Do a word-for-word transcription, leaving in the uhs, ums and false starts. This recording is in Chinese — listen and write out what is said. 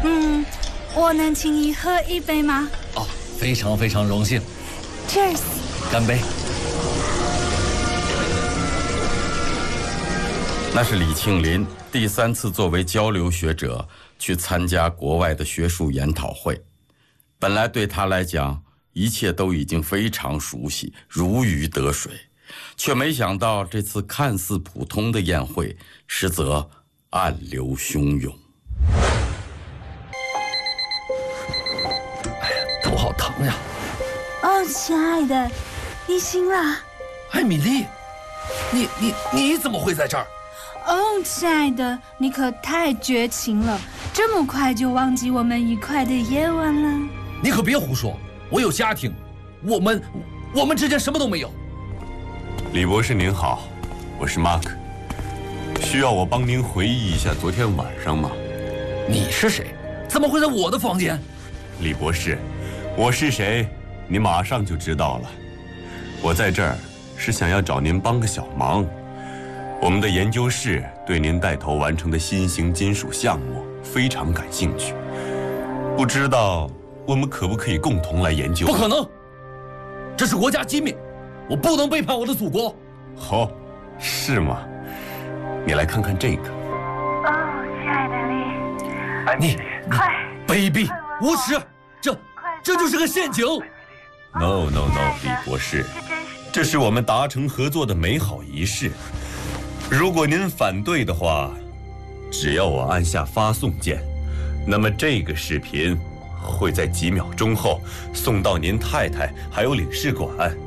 嗯，我能请你喝一杯吗？ 哦，非常非常荣幸。 Cheers！ 干杯！ 那是李庆林第三次作为交流学者去参加国外的学术研讨会。本来对他来讲，一切都已经非常熟悉，如鱼得水，却没想到这次看似普通的宴会，实则暗流汹涌。 哎呀，头好疼呀！ 哦，亲爱的，你醒了。 艾米丽，你你你怎么会在这儿？ 哦，亲爱的，你可太绝情了，这么快就忘记我们愉快的夜晚了。 你可别胡说，我有家庭，我们我们之间什么都没有。 李博士您好，我是 Mark， 需要我帮您回忆一下昨天晚上吗？ 你是谁？怎么会在我的房间？ 李博士，我是谁，你马上就知道了。我在这儿是想要找您帮个小忙。我们的研究室对您带头完成的新型金属项目非常感兴趣，不知道我们可不可以共同来研究？ 不可能，这是国家机密，我不能背叛我的祖国。 哦，是吗？你来看看这个。 哦，亲爱的你，快，卑鄙，无耻，这这就是个陷阱。 No no no， 李博士，这是我们达成合作的美好仪式。如果您反对的话，只要我按下发送键，那么这个视频会在几秒钟后送到您太太还有领事馆。